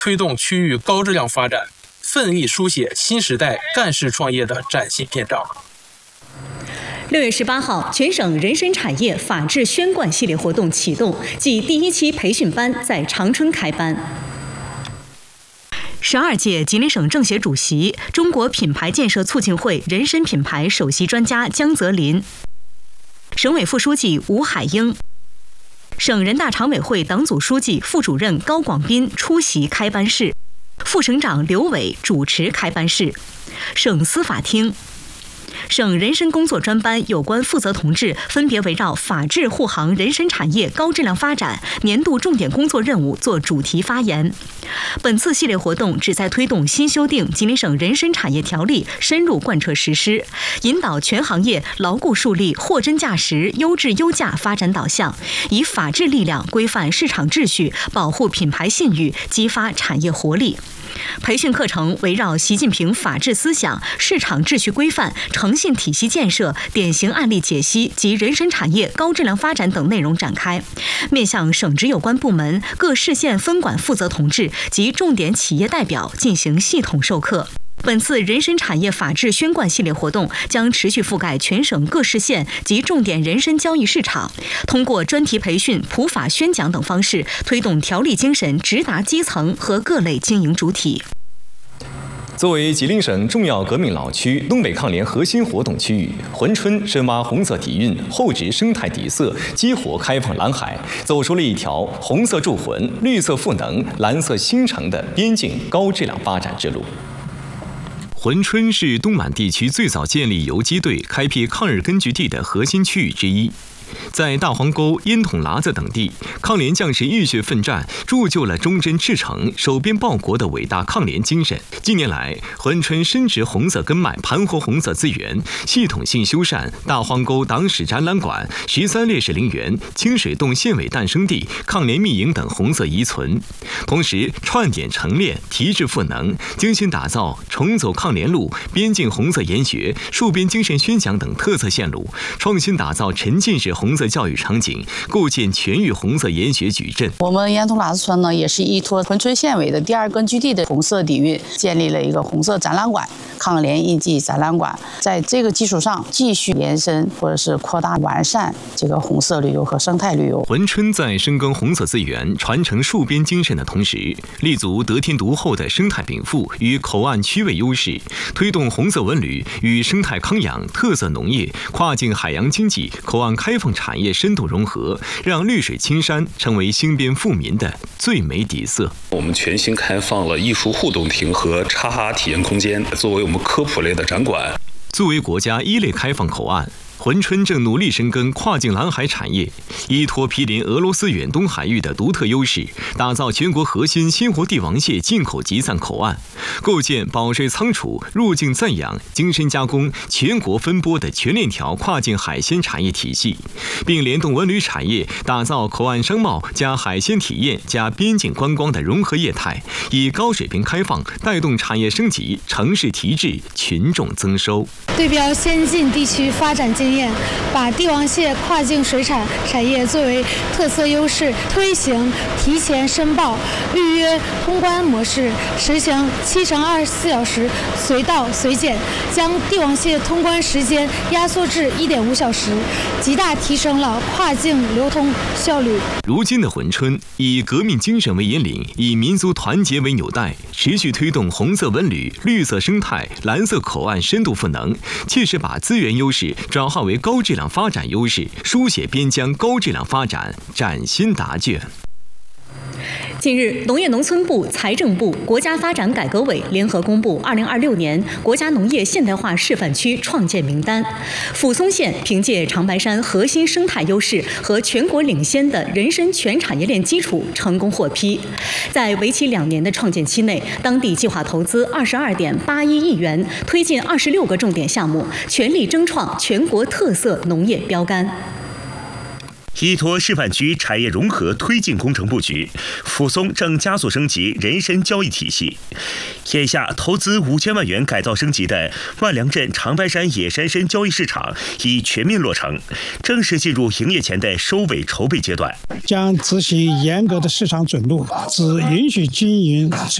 推动区域高质量发展，奋力书写新时代干事创业的崭新篇章。 6月18号，全省人参产业法治宣贯系列活动启动暨第1期培训班在长春开班。12届吉林省政协主席、中国品牌建设促进会人参品牌首席专家江泽林，省委副书记吴海英，省人大常委会党组书记、副主任高广斌出席开班式，副省长刘伟主持开班式。省司法厅、省人参工作专班有关负责同志分别围绕法治护航人参产业高质量发展年度重点工作任务作主题发言。本次系列活动旨在推动新修订吉林省人参产业条例深入贯彻实施，引导全行业牢固树立货真价实、优质优价发展导向，以法治力量规范市场秩序，保护品牌信誉，激发产业活力。培训课程围绕习近平法治思想、市场秩序规范、诚信体系建设、典型案例解析及人参产业高质量发展等内容展开，面向省直有关部门、各市县分管负责同志及重点企业代表进行系统授课。本次人参产业法治宣贯系列活动将持续覆盖全省各市县及重点人参交易市场，通过专题培训、普法宣讲等方式，推动条例精神直达基层和各类经营主体。 作为吉林省重要革命老区、东北抗联核心活动区域，珲春深挖红色底蕴、厚植生态底色，激活开放蓝海，走出了一条红色助浑、绿色赋能、蓝色新城的边境高质量发展之路。珲春是东满地区最早建立游击队、开辟抗日根据地的核心区域之一。在大黄沟、烟筒喇子等地，抗联将士浴血奋战，铸就了忠贞赤诚、守边报国的伟大抗联精神。近年来，珲春深植红色根脉，盘活红色资源，系统性修缮大黄沟党史展览馆、13烈士陵园、清水洞县委诞生地、抗联密营等红色遗存，同时串点成炼、提质赋能，精心打造重走抗联路、边境红色研学、戍边精神宣讲等特色线路，创新打造沉浸式红色教育场景，构建全域红色研学矩阵。 我们烟筒喇子村呢，也是依托珲春县委的第2根据地的红色底蕴，建立了一个红色展览馆、抗联印记展览馆。在这个基础上，继续延伸或者是扩大完善这个红色旅游和生态旅游。 珲春在深耕红色资源、传承戍边精神的同时，立足得天独厚的生态禀赋与口岸区位优势，推动红色文旅与生态康养、特色农业、跨境海洋经济、口岸开放产业深度融合，让绿水青山成为兴边富民的最美底色。 我们全新开放了艺术互动亭和插哈体验空间，作为我们科普类的展馆。 作为国家1类开放口岸，珲春正努力深耕跨境蓝海产业，依托毗邻俄罗斯远东海域的独特优势，打造全国核心鲜活帝王蟹进口集散口岸，构建保税仓储、入境暂养、精深加工、全国分拨的全链条跨境海鲜产业体系，并联动文旅产业，打造口岸商贸加海鲜体验加边境观光的融合业态，以高水平开放带动产业升级、城市提质、群众增收。 对标先进地区发展经验，把帝王蟹跨境水产产业作为特色优势，推行提前申报、预约通关模式，实行7×24小时随到随检，将帝王蟹通关时间压缩至1.5小时，极大提升了跨境流通效率。 如今的珲春以革命精神为引领，以民族团结为纽带，持续推动红色文旅、绿色生态、蓝色口岸深度赋能，切实把资源优势转化为高质量发展优势，书写边疆高质量发展崭新答卷。 近日，农业农村部、财政部、国家发展改革委联合公布2026年国家农业现代化示范区创建名单。抚松县凭借长白山核心生态优势和全国领先的人参全产业链基础，成功获批。在为期2年的创建期内，当地计划投资22.81亿元，推进26个重点项目，全力争创全国特色农业标杆。 依托示范区产业融合推进工程布局，抚松正加速升级人身交易体系。眼下，投资5000万元改造升级的万良镇长白山野山参交易市场已全面落成，正式进入营业前的收尾筹备阶段。 将执行严格的市场准入，只允许经营